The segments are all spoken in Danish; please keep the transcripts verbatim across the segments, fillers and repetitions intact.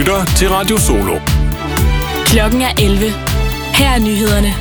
lytter til Radio Solo. Klokken er elleve. Her er nyhederne.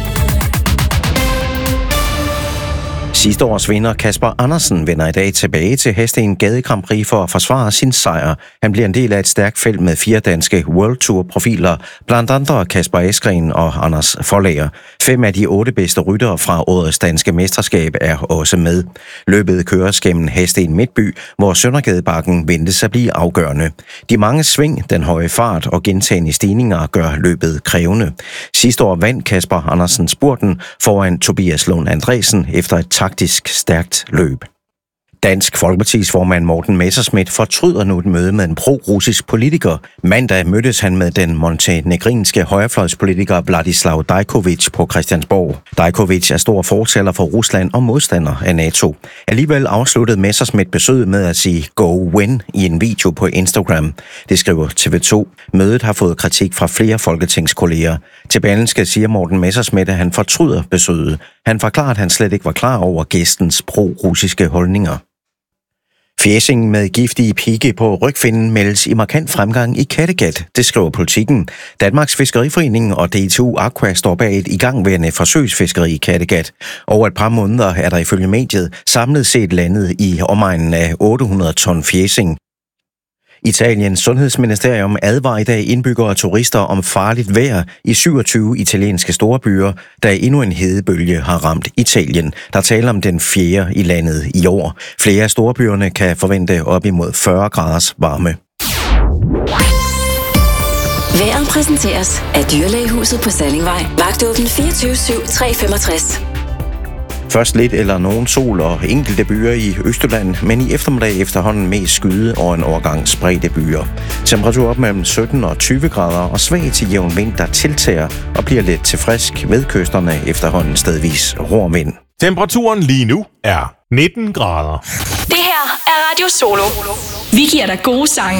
Sidste års vinder Kasper Andersen vender i dag tilbage til Hesting Gade Grand Prix for at forsvare sin sejr. Han bliver en del af et stærkt felt med fire danske World Tour profiler, blandt andre Kasper Eskren og Anders Forlager. Fem af de otte bedste ryttere fra årets danske mesterskab er også med. Løbet køres gennem Hesting Midtby, hvor Søndergadebakken ventes at blive afgørende. De mange sving, den høje fart og gentagne stigninger gør løbet krævende. Sidste år vandt Kasper Andersen spurten foran Tobias Lund Andresen efter et taktisk stærkt løb. Dansk Folkepartis formand Morten Messerschmidt fortryder nu et møde med en pro-russisk politiker. Mandag mødtes han med den montenegrinske højrefløjspolitiker Vladislav Dajkovic på Christiansborg. Dajkovic er stor fortaler for Rusland og modstander af NATO. Alligevel afsluttede Messerschmidt besøget med at sige "Go win" i en video på Instagram. Det skriver T V to. Mødet har fået kritik fra flere folketingskolleger. Til Berlingske siger Morten Messerschmidt, at han fortryder besøget. Han forklarer, at han slet ikke var klar over gæstens pro-russiske holdninger. Fjæsingen med giftige pigge på rygfinnen meldes i markant fremgang i Kattegat, det skriver Politikken. Danmarks Fiskeriforening og D T U Aqua står bag et igangværende forsøgsfiskeri i Kattegat. Over et par måneder er der ifølge mediet samlet set landet i omegnen af otte hundrede ton fjæsing. Italiens sundhedsministerium advarer i dag indbyggere og turister om farligt vejr i syvogtyve italienske storbyer, da endnu en hedebølge har ramt Italien. Der taler om den fjerde i landet i år. Flere af storbyerne kan forvente op imod fyrre graders varme. Vejret præsenteres af Dyrlægehuset på Sallingvej. Vagtåben fireogtyve syv tre femogtres. Først lidt eller nogen sol og enkelte byer i Østjylland, men i eftermiddag efterhånden mest skyde og en overgang spredte byer. Temperatur op mellem sytten og tyve grader og svag til jævn vind, der tiltager og bliver lidt til frisk ved kysterne efterhånden stedvis hård vind. Temperaturen lige nu er nitten grader. Det her er Radio Solo. Vi giver dig gode sange.